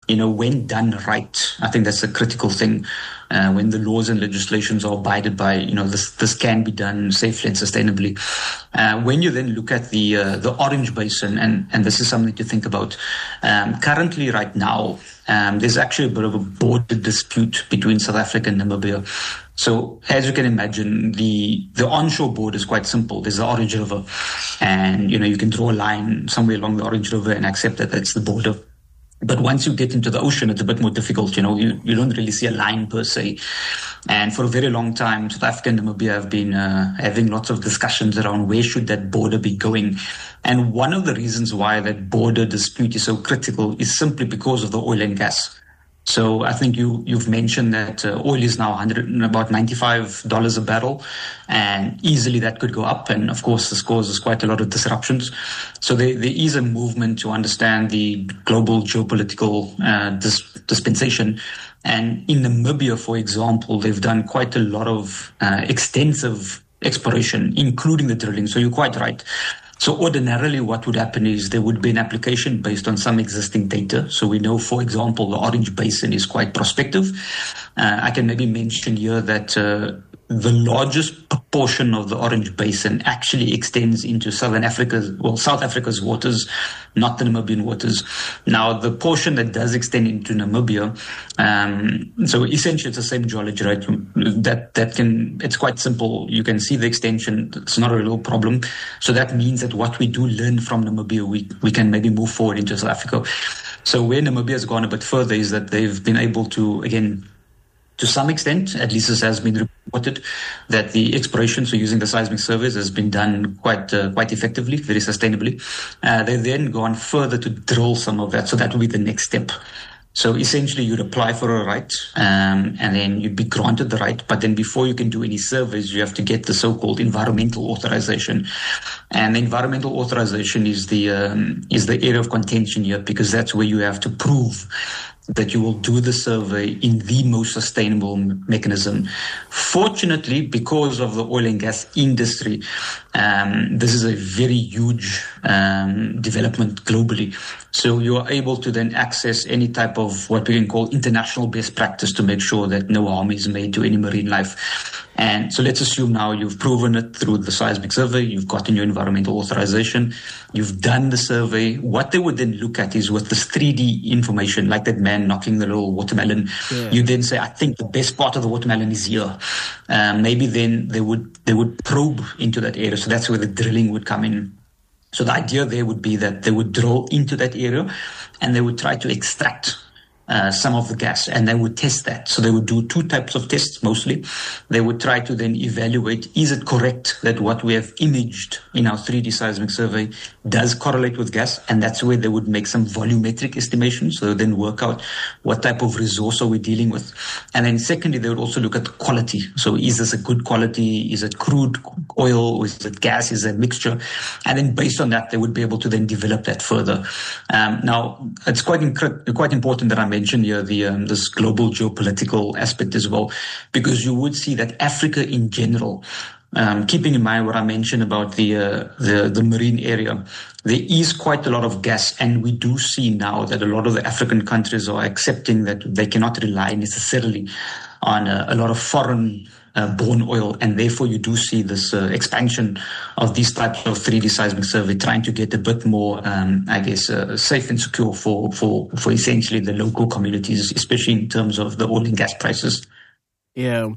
when done right, I think that's a critical thing. When the laws and legislations are abided by, this can be done safely and sustainably. When you then look at the Orange Basin, and this is something to think about, currently right now, there's actually a bit of a border dispute between South Africa and Namibia. So as you can imagine, the onshore border is quite simple. There's the Orange River, and, you can draw a line somewhere along the Orange River and accept that that's the border. But once you get into the ocean, it's a bit more difficult. You don't really see a line per se. And for a very long time, South Africa and Namibia have been having lots of discussions around where should that border be going. And one of the reasons why that border dispute is so critical is simply because of the oil and gas. So I think you've mentioned that oil is now about $95 a barrel, and easily that could go up. And of course, this causes quite a lot of disruptions. So there is a movement to understand the global geopolitical dispensation. And in Namibia, for example, they've done quite a lot of extensive exploration, including the drilling. So you're quite right. So ordinarily what would happen is there would be an application based on some existing data. So we know, for example, the Orange Basin is quite prospective. I can maybe mention here that the largest proportion of the Orange Basin actually extends into South Africa's waters, not the Namibian waters. Now, the portion that does extend into Namibia, so essentially it's the same geology, right? It's quite simple. You can see the extension. It's not a real problem. So that means that what we do learn from Namibia, we can maybe move forward into South Africa. So where Namibia has gone a bit further is that they've been able to, again, to some extent, at least this has been reported, that the exploration, so using the seismic surveys, has been done quite effectively, very sustainably. They've then gone further to drill some of that, so that will be the next step. So essentially, you'd apply for a right, and then you'd be granted the right. But then before you can do any surveys, you have to get the so-called environmental authorization. And the environmental authorization is the area of contention here, because that's where you have to prove that you will do the survey in the most sustainable mechanism. Fortunately, because of the oil and gas industry, this is a very huge development globally. So you are able to then access any type of what we can call international best practice to make sure that no harm is made to any marine life. And so let's assume now you've proven it through the seismic survey, you've gotten your environmental authorization, you've done the survey. What they would then look at is with this 3D information, like that man knocking the little watermelon, you then say, I think the best part of the watermelon is here. Maybe then they would probe into that area. So that's where the drilling would come in. So the idea there would be that they would drill into that area and they would try to extract some of the gas, and they would test that. So they would do two types of tests mostly. They would try to then evaluate, is it correct that what we have imaged in our 3D seismic survey does correlate with gas? And that's where they would make some volumetric estimations, so then work out what type of resource are we dealing with. And then secondly, they would also look at the quality. So is this a good quality? Is it crude oil? Or is it gas? Is it a mixture? And then based on that, they would be able to then develop that further. Now, it's quite important that I mention here this global geopolitical aspect as well, because you would see that Africa in general, keeping in mind what I mentioned about the marine area, there is quite a lot of gas, and we do see now that a lot of the African countries are accepting that they cannot rely necessarily on a lot of foreign born oil, and therefore you do see this expansion of these types of 3D seismic survey, trying to get a bit more, safe and secure for essentially the local communities, especially in terms of the oil and gas prices. Yeah.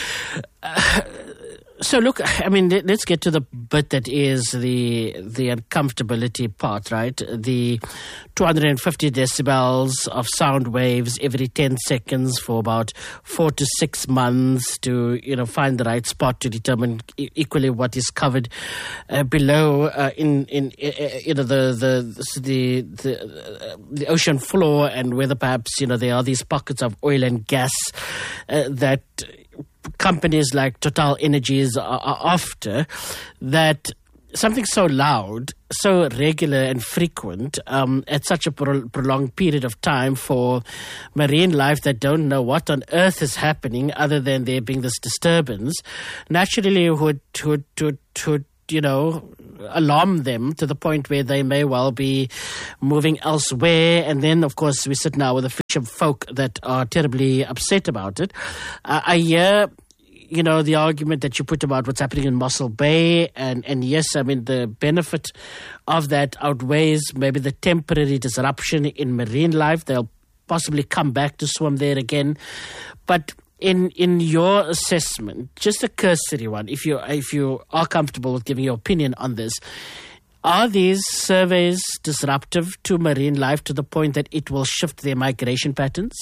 So look, I mean, let's get to the bit that is the uncomfortability part, right? The 250 decibels of sound waves every 10 seconds for about 4 to 6 months to, find the right spot to determine equally what is covered below the ocean floor, and whether perhaps, there are these pockets of oil and gas that companies like Total Energies are after, that something so loud, so regular and frequent at such a prolonged period of time for marine life that don't know what on earth is happening other than there being this disturbance, naturally would alarm them to the point where they may well be moving elsewhere. And then, of course, we sit now with the fisher folk that are terribly upset about it. I hear, the argument that you put about what's happening in Mossel Bay. And yes, I mean, the benefit of that outweighs maybe the temporary disruption in marine life. They'll possibly come back to swim there again. But in your assessment, just a cursory one, if you are comfortable with giving your opinion on this, are these surveys disruptive to marine life to the point that it will shift their migration patterns?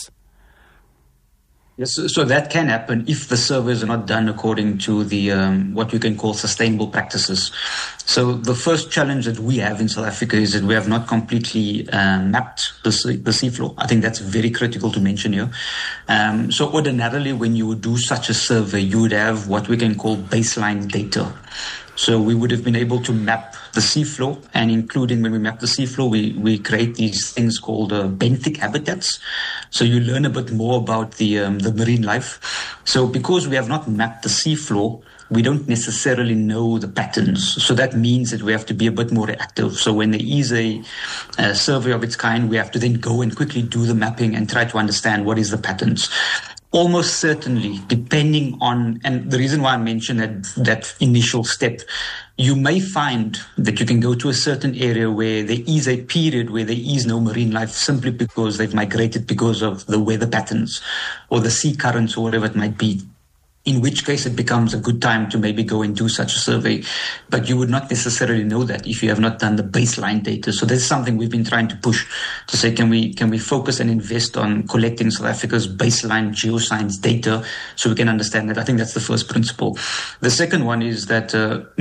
Yes, so that can happen if the surveys are not done according to the what you can call sustainable practices. So the first challenge that we have in South Africa is that we have not completely mapped the seafloor. I think that's very critical to mention here. So ordinarily, when you would do such a survey, you would have what we can call baseline data. So we would have been able to map the seafloor, and including when we map the seafloor, we create these things called benthic habitats. So you learn a bit more about the marine life. So because we have not mapped the seafloor, we don't necessarily know the patterns. So that means that we have to be a bit more reactive. So when there is a survey of its kind, we have to then go and quickly do the mapping and try to understand what is the patterns. Almost certainly, depending on, and the reason why I mentioned that initial step, you may find that you can go to a certain area where there is a period where there is no marine life simply because they've migrated because of the weather patterns or the sea currents or whatever it might be. In which case it becomes a good time to maybe go and do such a survey. But you would not necessarily know that if you have not done the baseline data. So that's something we've been trying to push to say, can we focus and invest on collecting South Africa's baseline geoscience data so we can understand that? I think that's the first principle. The second one is that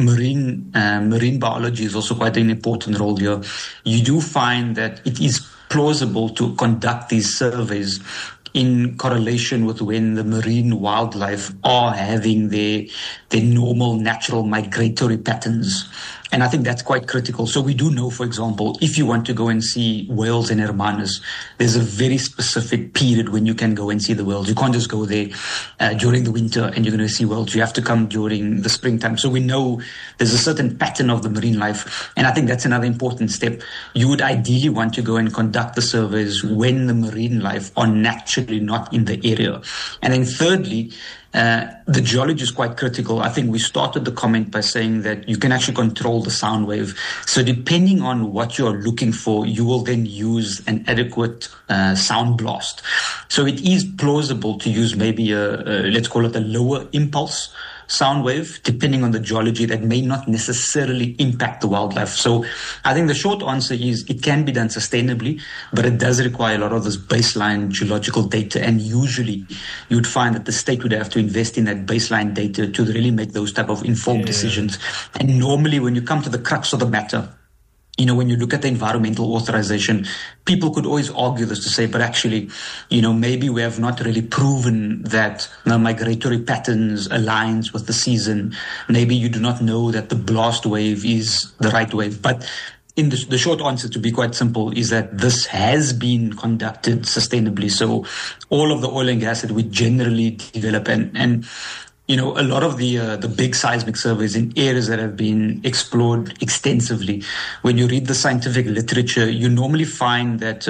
marine biology is also quite an important role here. You do find that it is plausible to conduct these surveys in correlation with when the marine wildlife are having their normal natural migratory patterns. And I think that's quite critical. So we do know, for example, if you want to go and see whales in Hermanus, there's a very specific period when you can go and see the whales. You can't just go there during the winter and you're going to see whales. You have to come during the springtime. So we know there's a certain pattern of the marine life. And I think that's another important step. You would ideally want to go and conduct the surveys when the marine life are naturally not in the area. And then thirdly, the geology is quite critical. I think we started the comment by saying that you can actually control the sound wave. So depending on what you're looking for, you will then use an adequate sound blast. So it is plausible to use maybe let's call it a lower impulse sound wave, depending on the geology that may not necessarily impact the wildlife. So I think the short answer is it can be done sustainably, but it does require a lot of this baseline geological data. And usually you would find that the state would have to invest in that baseline data to really make those type of informed decisions. And normally when you come to the crux of the matter, when you look at the environmental authorization, people could always argue this to say, but actually, maybe we have not really proven that the migratory patterns aligns with the season. Maybe you do not know that the blast wave is the right wave. But in the short answer, to be quite simple, is that this has been conducted sustainably. So all of the oil and gas that we generally develop and a lot of the big seismic surveys in areas that have been explored extensively, when you read the scientific literature, you normally find that,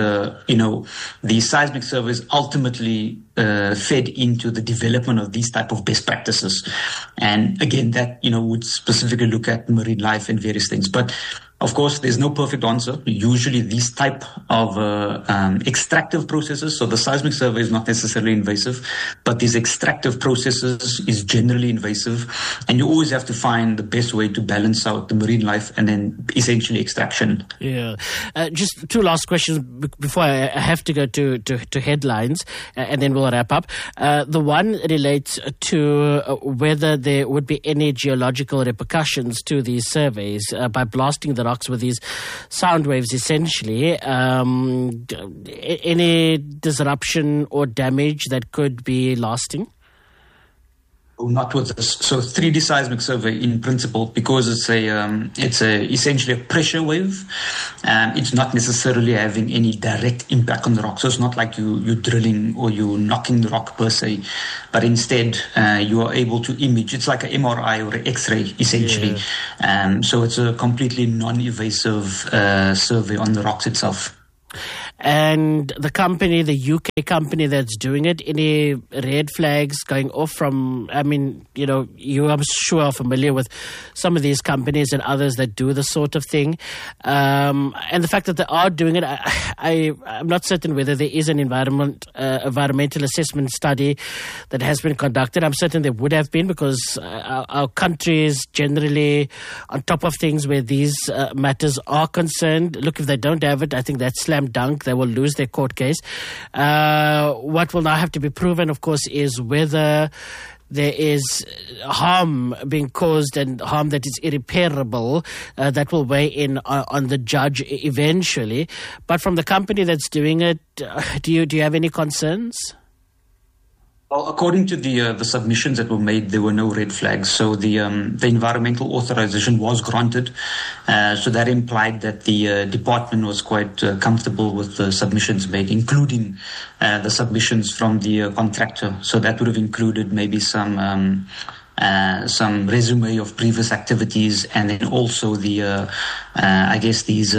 the seismic surveys ultimately fed into the development of these type of best practices. And again, that, would specifically look at marine life and various things. But of course, there's no perfect answer. Usually these type of extractive processes, so the seismic survey is not necessarily invasive, but these extractive processes is generally invasive. And you always have to find the best way to balance out the marine life and then essentially extraction. Yeah. Just two last questions before I have to go to headlines, and then we'll wrap up. The one relates to whether there would be any geological repercussions to these surveys by blasting the rocks with these sound waves, essentially. Any disruption or damage that could be lasting? Not with this. So 3D seismic survey, in principle, because it's essentially a pressure wave. It's not necessarily having any direct impact on the rock. So it's not like you're drilling or you're knocking the rock per se, but instead you are able to image. It's like an MRI or an X-ray, essentially. Yeah. So it's a completely non-invasive survey on the rocks itself. And the company, the UK company that's doing it, any red flags going off from, I mean, you know, you I'm sure are familiar with some of these companies and others that do this sort of thing. And the fact that they are doing it, I'm not certain whether there is an environmental assessment study that has been conducted. I'm certain there would have been, because our country is generally on top of things where these matters are concerned. Look, if they don't have it, I think that's slam dunk. They will lose their court case. What will now have to be proven, of course, is whether there is harm being caused and harm that is irreparable. That will weigh in on the judge eventually. But from the company that's doing it, do you have any concerns? Well, according to the submissions that were made, there were no red flags. So the environmental authorization was granted. So that implied that the department was quite comfortable with the submissions made, including the submissions from the contractor. So that would have included maybe some resume of previous activities, and then also the I guess these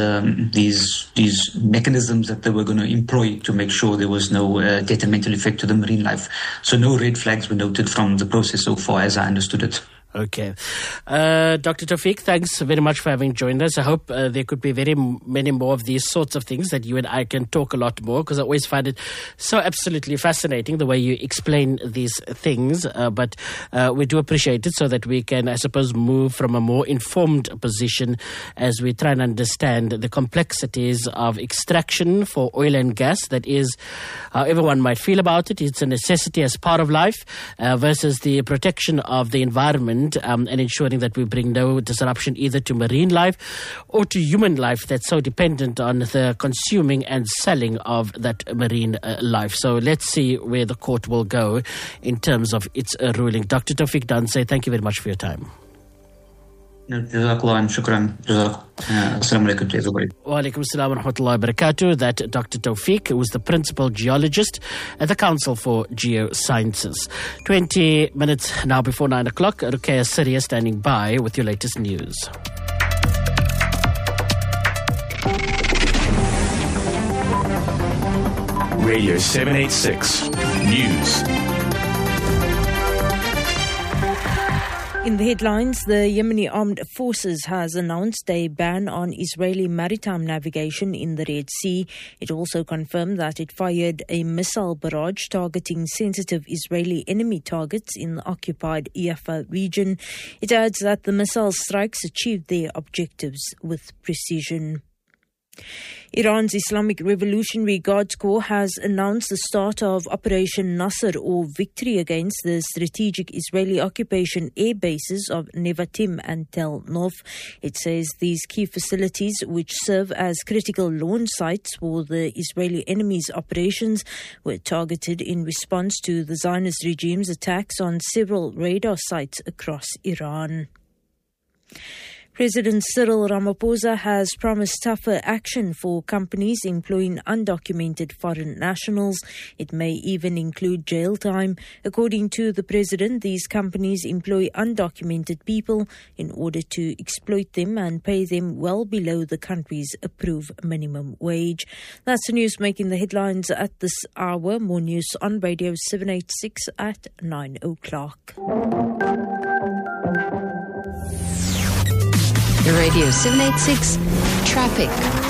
mechanisms that they were going to employ to make sure there was no detrimental effect to the marine life. So no red flags were noted from the process so far, as I understood it. Okay. Dr. Taufeeq, thanks very much for having joined us. I hope there could be very many more of these sorts of things that you and I can talk a lot more, because I always find it so absolutely fascinating the way you explain these things. But we do appreciate it, so that we can, I suppose, move from a more informed position as we try and understand the complexities of extraction for oil and gas. That is, however one might feel about it, it's a necessity as part of life, versus the protection of the environment, and ensuring that we bring no disruption either to marine life or to human life that's so dependent on the consuming and selling of that marine life. So let's see where the court will go in terms of its ruling. Dr. Taufeeq Danse, thank you very much for your time. Jazakallah and shukran. Assalamu alaikum to everybody. Wa alaikum assalam wa rahmatullahi wa barakatuh. That Dr. Taufeeq, who was the principal geologist at the Council for Geosciences. 20 minutes now before 9 o'clock. Ruqayyah Syria standing by with your latest news. Radio 786 News. In the headlines, the Yemeni Armed Forces has announced a ban on Israeli maritime navigation in the Red Sea. It also confirmed that it fired a missile barrage targeting sensitive Israeli enemy targets in the occupied Jaffa region. It adds that the missile strikes achieved their objectives with precision. Iran's Islamic Revolutionary Guards Corps has announced the start of Operation Nasr, or victory against the strategic Israeli occupation air bases of Nevatim and Tel Nov. It says these key facilities, which serve as critical launch sites for the Israeli enemy's operations, were targeted in response to the Zionist regime's attacks on several radar sites across Iran. President Cyril Ramaphosa has promised tougher action for companies employing undocumented foreign nationals. It may even include jail time. According to the president, these companies employ undocumented people in order to exploit them and pay them well below the country's approved minimum wage. That's the news making the headlines at this hour. More news on Radio 786 at 9 o'clock. Radio 786 Traffic.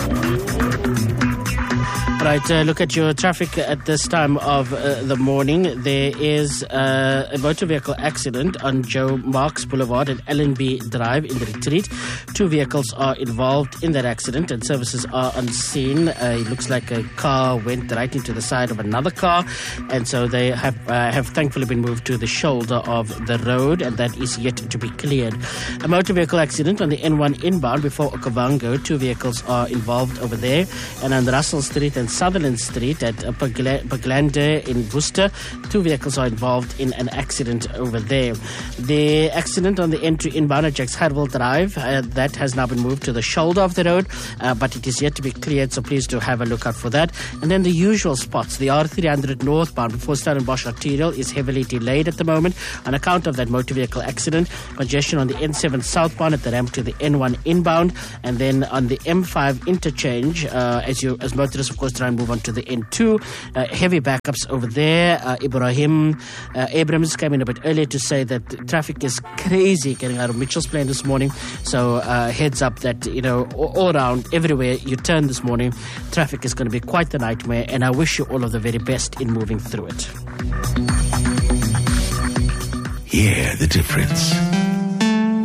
Right, look at your traffic at this time of the morning. There is a motor vehicle accident on Joe Marks Boulevard and Allenby Drive in the Retreat. 2 vehicles are involved in that accident and services are on scene. It looks like a car went right into the side of another car, and so they have thankfully been moved to the shoulder of the road, and that is yet to be cleared. A motor vehicle accident on the N1 inbound before Okavango. 2 vehicles are involved over there, and on Russell Street and Sutherland Street at Berglander in Worcester. 2 vehicles are involved in an accident over there. The accident on the entry inbound at Jacks Harwell Drive, that has now been moved to the shoulder of the road, but it is yet to be cleared, so please do have a look out for that. And then the usual spots. The R300 northbound before Stellenbosch Arterial is heavily delayed at the moment on account of that motor vehicle accident. Congestion on the N7 southbound at the ramp to the N1 inbound, and then on the M5 interchange, as motorists of course try and move on to the N2. Heavy backups over there. Ibrahim Abrams came in a bit earlier to say that traffic is crazy getting out of Mitchell's Plain this morning. So heads up that, all around, everywhere you turn this morning, traffic is going to be quite the nightmare, and I wish you all of the very best in moving through it. Hear the difference.